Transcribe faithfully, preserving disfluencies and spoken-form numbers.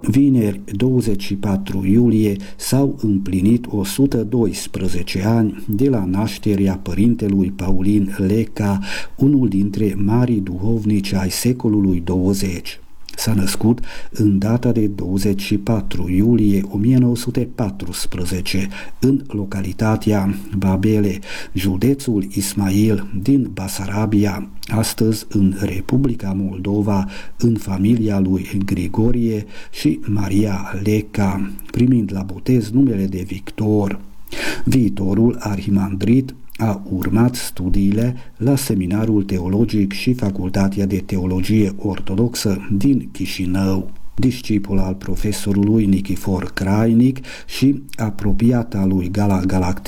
Vineri, douăzeci și patru iulie, s-au împlinit o sută doisprezece ani de la nașterea părintelui Paulin Leca, unul dintre marii duhovnici ai secolului douăzeci. S-a născut în data de douăzeci și patru iulie o mie nouă sute paisprezece în localitatea Babele, județul Ismail din Basarabia, astăzi în Republica Moldova, în familia lui Grigorie și Maria Leca, primind la botez numele de Victor. Viitorul arhimandrit a urmat studiile la Seminarul Teologic și Facultatea de Teologie Ortodoxă din Chișinău. Discipol al profesorului Nichifor Crainic și apropiat al lui Gala Galactic